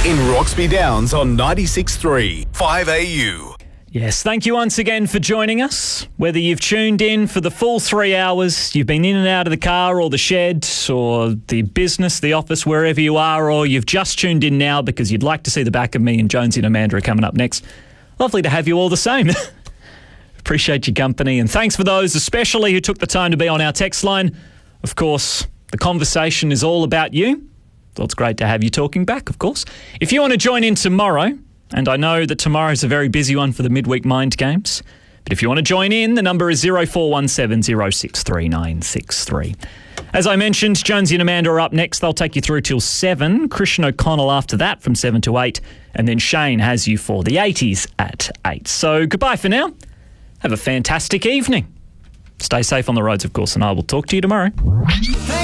in Roxby Downs on 96.3 5AU. Yes, thank you once again for joining us. Whether you've tuned in for the full 3 hours, you've been in and out of the car or the shed or the business, the office, wherever you are, or you've just tuned in now because you'd like to see the back of me and Jonesy and Amanda are coming up next. Lovely to have you all the same. Appreciate your company, and thanks for those especially who took the time to be on our text line. Of course, the conversation is all about you. So it's great to have you talking back, of course. If you want to join in tomorrow, and I know that tomorrow's a very busy one for the midweek mind games, but if you want to join in, the number is 0417 063963. As I mentioned, Jonesy and Amanda are up next. They'll take you through till 7. Christian O'Connell after that from 7 to 8. And then Shane has you for the 80s at 8. So goodbye for now. Have a fantastic evening. Stay safe on the roads, of course, and I will talk to you tomorrow.